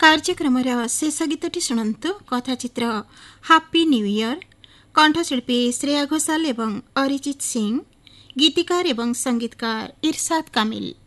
କାର୍ଯ୍ୟକ୍ରମର ଶେଷ ଗୀତଟି ଶୁଣନ୍ତୁ। କଥାଚିତ୍ର ହାପି ନ୍ୟୁ ଇୟର, କଣ୍ଠଶିଳ୍ପୀ ଶ୍ରେୟା ଘୋଷାଲ ଏବଂ ଅରିଜିତ ସିଂ, ଗୀତିକାର ଏବଂ ସଙ୍ଗୀତକାର ଇରଶାଦ କାମିଲ।